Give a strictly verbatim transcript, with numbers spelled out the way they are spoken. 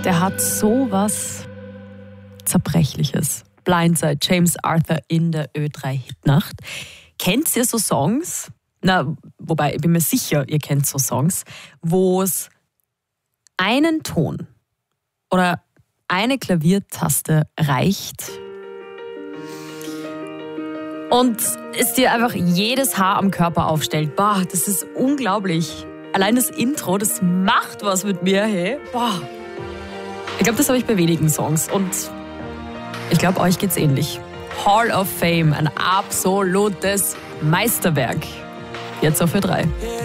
der hat so was Zerbrechliches. Blindside, James Arthur in der Ö drei Hitnacht. Kennt ihr so Songs? Na, wobei, ich bin mir sicher, ihr kennt so Songs, wo es einen Ton oder eine Klaviertaste reicht und es dir einfach jedes Haar am Körper aufstellt. Boah, das ist unglaublich. Allein das Intro, das macht was mit mir, hey. Boah. Ich glaube, das habe ich bei wenigen Songs und ich glaube, euch geht's ähnlich. Hall of Fame, ein absolutes Meisterwerk. Jetzt auf Ö drei.